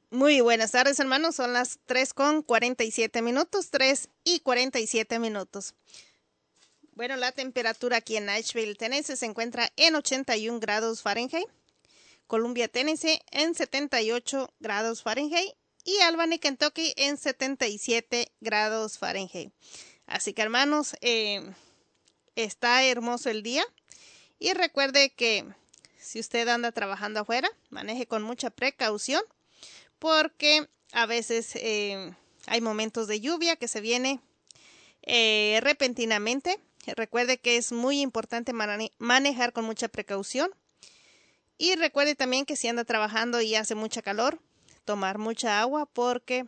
Muy buenas tardes, hermanos. Son las 3:47 minutos, 3:47 minutos. Bueno, la temperatura aquí en Nashville, Tennessee, se encuentra en 81 grados Fahrenheit. Columbia, Tennessee, en 78 grados Fahrenheit. Y Albany, Kentucky, en 77 grados Fahrenheit. Así que, hermanos, está hermoso el día. Y recuerde que si usted anda trabajando afuera, maneje con mucha precaución, porque a veces hay momentos de lluvia que se viene repentinamente. Recuerde que es muy importante manejar con mucha precaución. Y recuerde también que si anda trabajando y hace mucha calor, tomar mucha agua, porque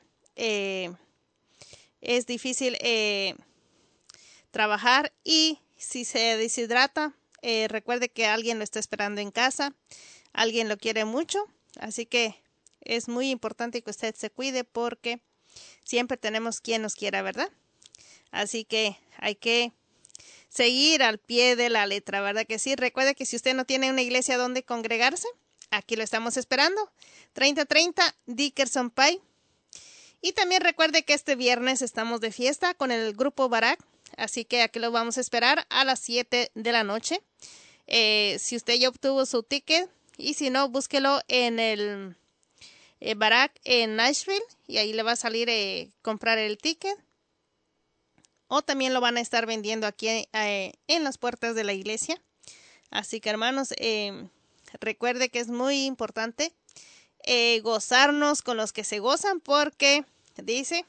es difícil trabajar, y si se deshidrata, recuerde que alguien lo está esperando en casa, alguien lo quiere mucho, así que es muy importante que usted se cuide, porque siempre tenemos quien nos quiera, ¿verdad? Así que hay que seguir al pie de la letra, ¿verdad que sí? Recuerde que si usted no tiene una iglesia donde congregarse, aquí lo estamos esperando. 3030 Dickerson Pike. Y también recuerde que este viernes estamos de fiesta con el grupo Barak, así que aquí lo vamos a esperar a las 7 de la noche. Si usted ya obtuvo su ticket, y si no, búsquelo en el Barak en Nashville, y ahí le va a salir comprar el ticket. O también lo van a estar vendiendo aquí en las puertas de la iglesia. Así que, hermanos, recuerde que es muy importante gozarnos con los que se gozan, porque dice,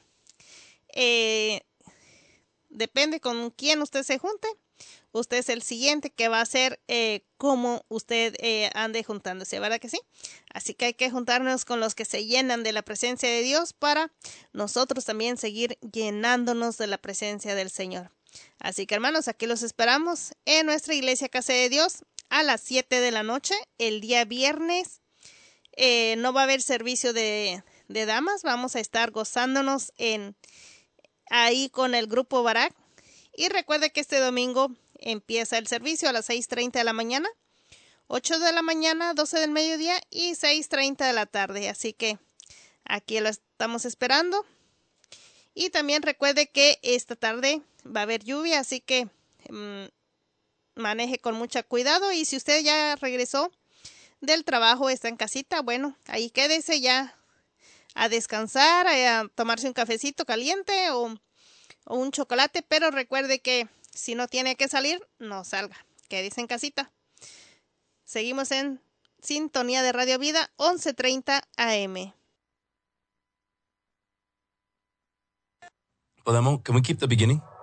depende con quién usted se junte, usted es el siguiente que va a ser como usted ande juntándose, ¿verdad que sí? Así que hay que juntarnos con los que se llenan de la presencia de Dios, para nosotros también seguir llenándonos de la presencia del Señor. Así que, hermanos, aquí los esperamos en nuestra iglesia Casa de Dios a las 7 de la noche, el día viernes. No va a haber servicio de damas, vamos a estar gozándonos ahí con el grupo Barak. Y recuerde que este domingo empieza el servicio a las 6:30 de la mañana, 8 de la mañana, 12 del mediodía y 6:30 de la tarde. Así que aquí lo estamos esperando. Y también recuerde que esta tarde va a haber lluvia, así que maneje con mucho cuidado. Y si usted ya regresó del trabajo, está en casita, bueno, ahí quédese ya a descansar, a tomarse un cafecito caliente o un chocolate, pero recuerde que si no tiene que salir, no salga, quédese en casita. Seguimos en sintonía de Radio Vida 11:30 AM. Can we keep the beginning?